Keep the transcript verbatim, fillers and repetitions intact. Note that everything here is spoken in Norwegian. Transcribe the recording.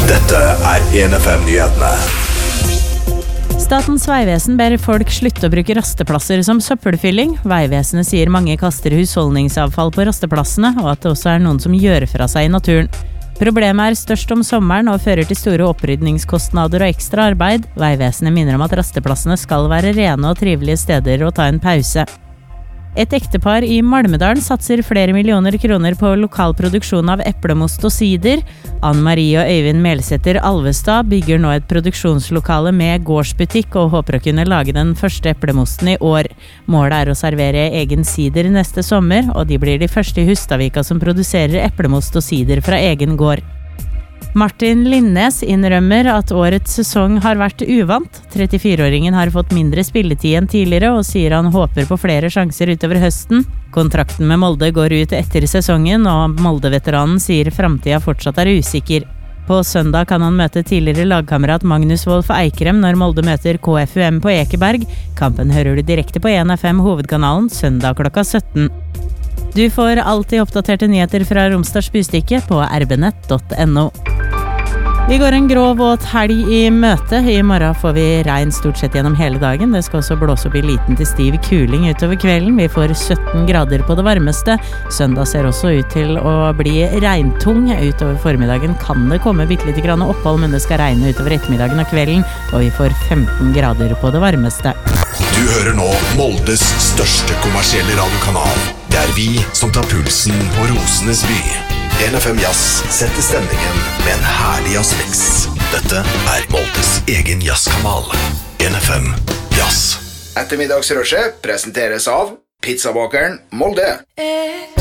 Dette er en F M-nyhetene. Statens vegvesen ber folk slutte å bruke rasteplasser som søppelfylling. Vegvesenet sier mange kaster husholdningsavfall på rasteplassene, og at det også er noen som gjør fra seg i naturen. Problemet er størst om sommeren og fører til store opprydningskostnader og ekstra arbeid. Vegvesenet minner om at rasteplassene skal være rene og trivelige steder å ta en pause. Et ektepar i Malmedalen satser flere millioner kroner på lokal produksjon av eplemost og sider. Ann Marie og Øyvind Melsæter Alvestad bygger nå et produksjonslokale med gårdsbutikk og håper å kunne lage den første eplemosten i år. Målet er å servere egen sider neste sommer, og de blir de første i Hustadvika som produserer eplemost og sider fra egen gård. Martin Linnes innrømmer at årets sesong har vært uvant. trettifire-åringen har fått mindre spilletid enn tidligere og sier han håper på flere sjanser utover høsten. Kontrakten med Molde går ut etter sesongen, og Molde-veteranen sier fremtiden fortsatt er usikker. På søndag kan han møte tidligere lagkamerat Magnus Wolff Eikrem når Molde møter K F U M på Ekeberg. Kampen hører du direkte på en F M hovedkanalen søndag klokka sytten. Du får alltid oppdaterte nyheter fra Romsdals Bystykke på r b nett punktum n o. Vi går en grå våt helg i møte. I morgen får vi regn stort sett gjennom hele dagen. Det skal også blåse opp i liten til stiv kuling utover kvelden. Vi får sytten grader på det varmeste. Søndag ser også ut til å bli regntung. Utover formiddagen kan det komme bitte lite grann opphold, men det skal regne utover ettermiddagen og kvelden, og vi får femten grader på det varmeste. Du hører nå Moldes største kommersielle radiokanal. Det er vi som tar pulsen på Rosenes by. en F M Jazz setter stemningen med en herlig jazzmix. Dette er Moldes egen jazzkanal. en F M Jazz. Ettermiddagsrushet presenteres av Pizzabakeren Molde.